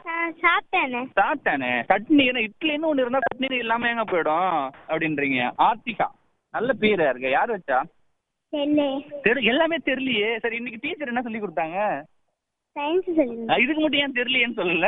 சாப்பிட்டானே சாப்பிட்டானே. சட்னி என்ன இட்லின்னு ஒண்ணு இருந்தா சட்னி இல்லாம எங்க போயிடும் அப்படின்றீங்க. ஆர்த்திகா நல்ல பேரா இருக்கு. யார் வச்சா? எல்லாமே தெரியலையே. சரி, இன்னைக்கு டீச்சர் என்ன சொல்லி கொடுத்தாங்க? சயின்ஸ் சொல்லி. இதுக்கு மட்டும் ஏன் தெரியலையேன்னு சொல்லல.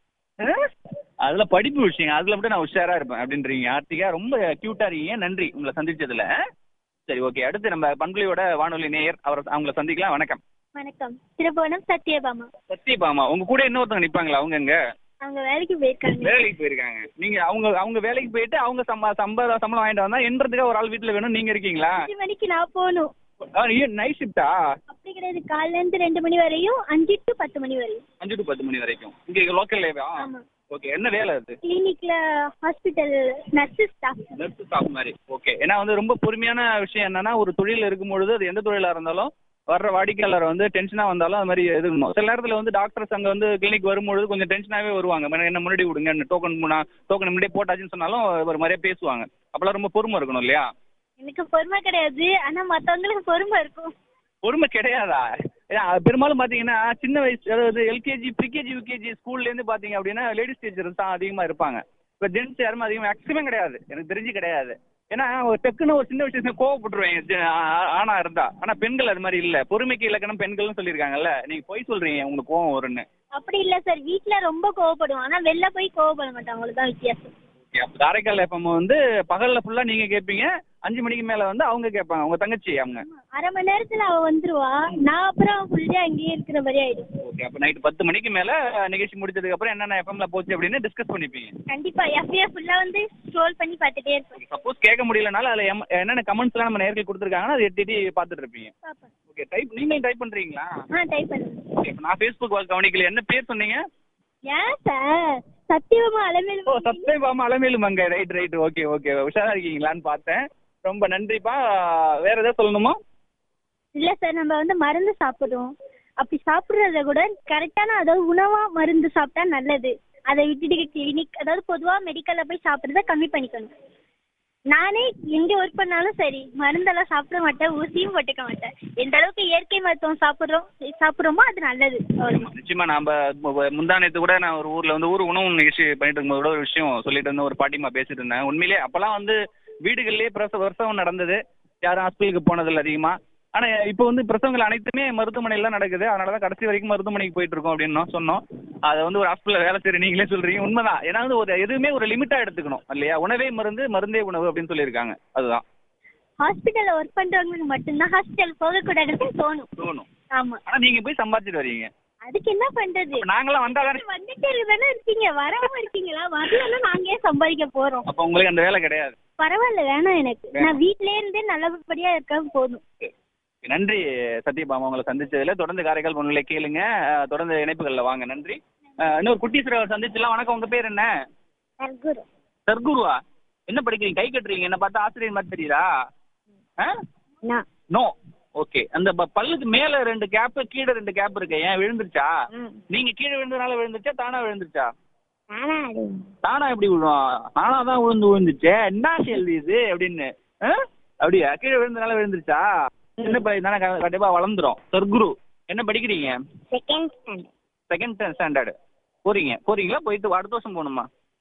அதுல படிப்பு விஷயம், அதுல மட்டும் நான் உஷாரா இருப்பேன் அப்படின்றீங்க. ஆர்த்திகா ரொம்ப கியூட்டா இருக்கீங்க. நன்றி உங்களை சந்திச்சதுல. சரி, ஓகே. அடுத்து நம்ம பண்புலியோட வானொலி நேயர் அவங்களை சந்திக்கலாம். வணக்கம். வணக்கம். திருபுவனம் சத்யபாமா. சத்யபாமா, உங்க கூட இன்னொருத்தவங்க நிப்பாங்களா? அவங்க எங்க? அவங்க வேலைக்கு போயிருக்காங்க. வேலைக்கு போயிருக்காங்க. நீங்க அவங்க வேலைக்கு போயிட்டு அவங்க சம்பளம் வாங்கிட்டு வந்தா என்றதுக்காக ஒரு ஆள் வீட்டுல வேணும். நீங்க இருக்கீங்களா? 5 மணிக்கு நான் போகணும். நைட் ஷிஃப்டா? அப்படி கிடையாது, காலையில இருந்து 2 மணி வரையும் 5 to 10 மணி வரையும். 5 to 10 மணி வரைக்கும். இங்க லோக்கல்லேவா? ஓகே. என்ன வேலை அது? கிளினிக்ல ஹாஸ்பிடல் நர்ஸ் ஸ்டாஃப் மாதிரி. ஓகே. ஏன்னா ரொம்ப பொறுமையான விஷயம் என்னன்னா, ஒரு தொழில் இருக்கும்பொழுது அது எந்த தொழிலா இருந்தாலும் வர்ற வாடிக்கையாளர் டென்ஷனா வந்தாலும் அது மாதிரி இருக்கணும். சில நேரத்துல டாக்டர்ஸ் அங்க கிளினிக் வரும்பொழுது கொஞ்சம் டென்ஷனாவே வருவாங்க. என்ன முன்னாடி விடுங்க, டோக்கன் முன்னாடியே போட்டாச்சுன்னு சொன்னாலும் ஒரு மாதிரியே பேசுவாங்க. அப்பெல்லாம் ரொம்ப பொறுமை இருக்கணும் இல்லையா? எனக்கு பொறுமை கிடையாது, ஆனா மத்தவங்களுக்கு பொறுமை இருக்கும். பொறுமை கிடையாதா? பெரும்பாலும் பாத்தீங்கன்னா சின்ன வயசு, அதாவது எல்கேஜி, ப்ரீகேஜி, யூகேஜி ஸ்கூல்ல இருந்து பாத்தீங்க அப்படின்னா லேடிஸ் டீச்சர்ஸ் தான் அதிகமா இருப்பாங்க. இப்ப ஜென்ட்ஸ் யாரும் அதிகமா மேக்ஸிமம் கிடையாது, எனக்கு தெரிஞ்சு கிடையாது. ஏன்னா ஒரு டக்குன்னு ஒரு சின்ன விஷயத்துல கோவப்பட்டுருவேன் ஆனா இருந்தா. ஆனா பெண்கள் அது மாதிரி இல்ல. பொறுமைக்கு இலக்கணம் பெண்கள்னு சொல்லியிருக்காங்கல்ல. நீங்க போய் சொல்றீங்க உங்களுக்கு கோவம் வரும்னு. அப்படி இல்ல சார், வீட்டுல ரொம்ப கோவப்படுவோம், ஆனா வெளில போய் கோவப்பட மாட்டாங்க, அவ்வளவுதான் வித்தியாசம். காரைக்கால் எஃப்எம் பகல்ல ஃபுல்லா நீங்க கேட்பீங்க, 5 மணிக்கு மேல அவங்க கேட்பாங்க. உங்க தங்கச்சி அவங்க 1/2 மணி நேரத்துல அவ வந்துருவா. நான் அப்புறம் ஃபுல்லா அங்கேயே இருக்கிற மாதிரி ஆயிடும். ஓகே. அப்ப நைட் 10 மணிக்கு மேல நிகழ்ச்சி முடிச்சதுக்கு அப்புறம் என்னென்ன எஃப்எம்ல போச்சு அப்படின்னு டிஸ்கஸ் பண்ணிப்பீங்க. கண்டிப்பா எஃப்ஏ ஃபுல்லா ஸ்க்ரோல் பண்ணி பார்த்துட்டே இருப்பேன். சப்போஸ் கேட்க முடியலனால அதுல என்னென்ன கமெண்ட்ஸ் எல்லாம் நம்ம நேர்கள் கொடுத்துருக்காங்கன்னா அதை எட்டி பார்த்துட்டு இருப்பீங்க. ஓகே. நீங்களும் டைப் பண்றீங்களா? டைப் பண்ணுங்க. ஓகே. நான் ஃபேஸ்புக் கவனிக்கல. என்ன பேர் சொன்னீங்க? ஏன் சார்? சத்யபாமா அலமேலு. சத்யபாமா அலமேலு மங்க. ரைட். ஓகே. உஷாரா இருக்கீங்களான்னு பார்த்தேன். ரொம்ப நன்றிப்பா. வேற ஏதாவது சொல்லணுமா? இல்ல சார், நம்ம மருந்து சாப்பிடுறோம். அப்படி சாப்பிடுறத கூட கரெக்டான, அதாவது உணவா மருந்து சாப்பிட்டா நல்லது. அதை விட்டுட்டு கிளினிக், அதாவது பொதுவா மெடிக்கல்ல போய் சாப்பிடுறத கம்மி பண்ணிக்கணும். நானே எங்க ஒர்க் பண்ணாலும் சரி, மருந்தெல்லாம் சாப்பிட மாட்டேன், ஊசியும் போட்டுக்க மாட்டேன். எந்த அளவுக்கு இயற்கை மருத்துவம் சாப்பிடுறோமோ அது நல்லது. நிச்சயமா. நாம முந்தானத்து கூட நான் ஒரு ஊர்ல ஊர் உணவு நிகழ்ச்சி பண்ணிட்டு இருக்கும்போது கூட ஒரு விஷயம் சொல்லிட்டு இருந்தேன். ஒரு பாட்டிமா பேசிட்டு இருந்தேன். உண்மையிலே அப்பெல்லாம் வீடுகள்லயே பிரசவம் நடந்தது. யாரும் ஹாஸ்பிட்டலுக்கு போனதில்லை அதிகமா. ஆனா இப்போ பிரசவங்கள் அனைத்துமே மருத்துவமனையில நடக்குது. அதனாலதான் கடைசி வரைக்கும் மருத்துவமனைக்கு போயிட்டு இருக்கோம் அப்படின்னு சொன்னோம். அதை ஒரு ஹாஸ்பிட்டல் வேலை செய்யற நீங்களே சொல்றீங்க. உண்மைதான். ஏன்னா எதுவுமே ஒரு லிமிட்டா எடுத்துக்கணும் இல்லையா? உணவே மருந்து, மருந்தே உணவு அப்படின்னு சொல்லியிருக்காங்க. அதுதான். ஹாஸ்பிட்டல்ல ஒர்க் பண்றவங்களுக்கு மட்டும்தான் ஹாஸ்பிட்டல் போக கூடாதுன்னு தோணும். ஆமா. ஆனா நீங்க போய் சம்பாதிச்சுட்டு வரீங்க. அதுக்கு என்ன பண்றது? நாங்களாம் வந்தாதானே. வந்துட்டே தானே இருக்கீங்க, வரவும் இருக்கீங்களா? வரலன்னா நாங்க ஏன் சம்பாதிக்க போறோம்? அப்ப உங்களுக்கு அந்த வேலை கிடையாது. பரவாயில்ல, வேணாம் எனக்கு. நான் வீட்லயே இருந்தே நல்லபடியா இருக்க போதும். நன்றி சத்யபாமா, உங்களை சந்திச்சதுல. தொடர்ந்து காரைக்கால் பொண்ணுல கேளுங்க. தொடர்ந்து இணைப்புகள்ல வாங்க. நன்றி. இன்னொரு குட்டி சிறுவர் சந்திச்சுலாம். வணக்கம். உங்க பேர் என்ன? சர்க்குருவா. என்ன படிக்கிறீங்க? கை கட்டுறீங்க. என்ன பார்த்தா ஆசிரியர் மாதிரி தெரியுதா? நோ. ஓகே. அந்த பல்லுக்கு மேல 2 கேப், கீழே 2 கேப் இருக்கு. ஏன் விழுந்துருச்சா? நீங்க கீழே விழுந்ததுனால விழுந்துச்சா, தானா விழுந்துருச்சா? தானா எப்படி விழுவோம்? நானா தான் விழுந்துச்சே. என்ன கேள்வி இது அப்படின்னு. அப்படியா? கீழே விழுந்ததுனால விழுந்துருச்சா? சின்ன பையன் தானே, கண்டிப்பா வளர்ந்துரும். சர்க்குரு. என்ன படிக்கிறீங்க? செகண்ட் ஸ்டாண்டர்ட் போறீங்களா? போயிட்டு அடுத்த வருஷம் போகணுமா?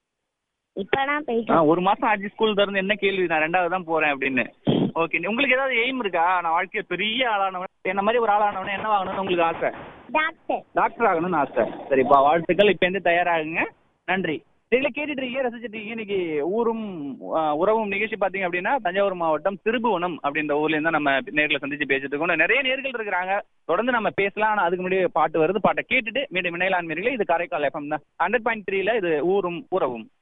ஒரு மாசம் ஆச்சு ஸ்கூல் திறந்து. என்ன கேள்வி? நான் 2வது தான் போறேன் அப்படின்னு. ஓகே. உங்களுக்கு ஏதாவது எய்ம் இருக்கா? நான் வாழ்க்கைய பெரிய ஆளானவன், என்ன மாதிரி ஒரு ஆளானவன என்ன ஆகணும்னு உங்களுக்கு ஆசை? டாக்டர் ஆகணும்னு ஆசை. சரிப்பா, வாழ்த்துக்கள். இப்ப இருந்து தயாராகுங்க. நன்றி. இதுல கேட்டுட்டு இருக்கீங்க, ரசிச்சுட்டு இருக்கீங்க. இன்னைக்கு ஊரும் உறவும் நிகழ்ச்சி பாத்தீங்க அப்படின்னா தஞ்சாவூர் மாவட்டம் திருபுவனம் அப்படின்ற ஊர்ல இருந்தா நம்ம நேர்ல சந்திச்சு பேசிட்டு இருக்கோம். நிறைய நேர்கள் இருக்கிறாங்க. தொடர்ந்து நம்ம பேசலாம். ஆனா அதுக்கு முன்னாடி பாட்டு வருது. பாட்டை கேட்டுட்டு மீண்டும் இணையலான். இது காரைக்கால் எஃப்எம் தான் 100.3. இது ஊரும் உறவும்.